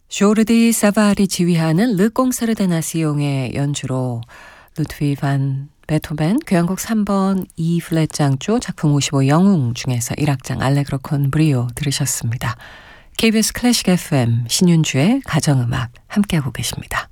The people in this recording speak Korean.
조르디 사바리 지휘하는 르 꽁사르데 나시옹의 연주로 루트비 반 베토벤 교향곡 3번 E 플랫 장조 작품 55 영웅 중에서 1악장 알레그로 콘 브리오 들으셨습니다. KBS 클래식 FM 신윤주의 가정음악 함께하고 계십니다.